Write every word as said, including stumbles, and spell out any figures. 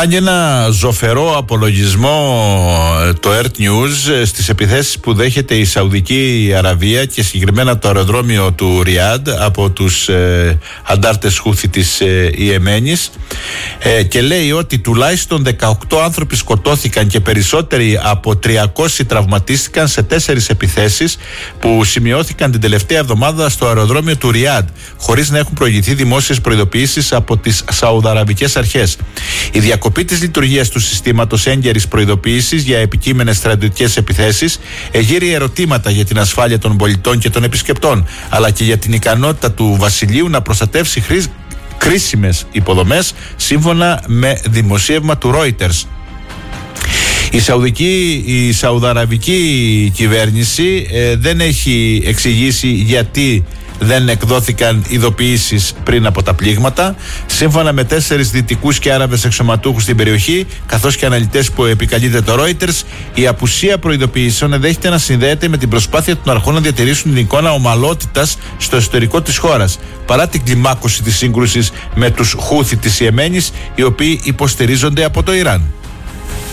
Κάνει ένα ζωφερό απολογισμό το Earth News στις επιθέσεις που δέχεται η Σαουδική Αραβία και συγκεκριμένα το αεροδρόμιο του Ριάντ από τους ε, αντάρτες Χούθη της ε, Ιεμένης ε, και λέει ότι τουλάχιστον δεκαοκτώ άνθρωποι σκοτώθηκαν και περισσότεροι από τριακόσιοι τραυματίστηκαν σε τέσσερις επιθέσεις που σημειώθηκαν την τελευταία εβδομάδα στο αεροδρόμιο του Ριάντ, χωρίς να έχουν προηγηθεί δημόσιες προειδοποιήσεις από τις Σαουδαραβικές αρχές. Η διακοπή της λειτουργίας του συστήματος έγκαιρης προειδοποίησης για επικείμενες στρατιωτικές επιθέσεις εγείρει ερωτήματα για την ασφάλεια των πολιτών και των επισκεπτών, αλλά και για την ικανότητα του βασιλείου να προστατεύσει χρήσ... κρίσιμες υποδομές, σύμφωνα με δημοσίευμα του Reuters. Η, Σαουδική, η Σαουδαραβική κυβέρνηση ε, δεν έχει εξηγήσει γιατί δεν εκδόθηκαν ειδοποιήσεις πριν από τα πλήγματα. Σύμφωνα με τέσσερις δυτικούς και Άραβες αξιωματούχους στην περιοχή, καθώς και αναλυτές που επικαλείται το Reuters, η απουσία προειδοποιήσεων ενδέχεται να συνδέεται με την προσπάθεια των αρχών να διατηρήσουν την εικόνα ομαλότητας στο εσωτερικό της χώρας, παρά την κλιμάκωση της σύγκρουσης με τους Χούθη της Ιεμένης, οι οποίοι υποστηρίζονται από το Ιράν.